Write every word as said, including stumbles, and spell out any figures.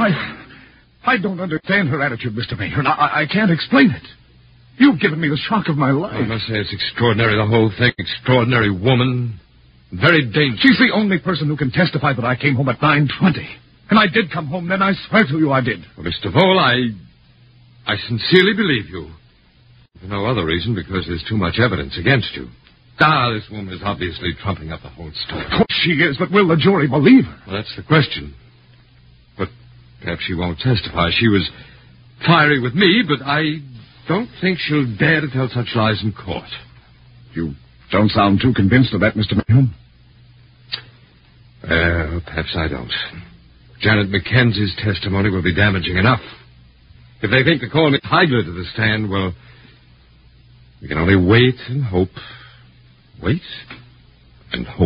I... I don't understand her attitude, Mister Mayhew. I, I can't explain it. You've given me the shock of my life. I must say it's extraordinary, the whole thing. Extraordinary woman. Very dangerous. She's the only person who can testify that I came home at nine twenty. And I did come home then. I swear to you I did. Well, Mister Vole, I... I sincerely believe you. For no other reason, because there's too much evidence against you. Ah, this woman is obviously trumping up the whole story. Of course she is, but will the jury believe her? Well, that's the question. But perhaps she won't testify. She was fiery with me, but I don't think she'll dare to tell such lies in court. You don't sound too convinced of that, Mister Mayhew. Uh, perhaps I don't. Janet Mackenzie's testimony will be damaging enough. If they think to call Miss Heigler to the stand, well, we can only wait and hope. Wait and hope.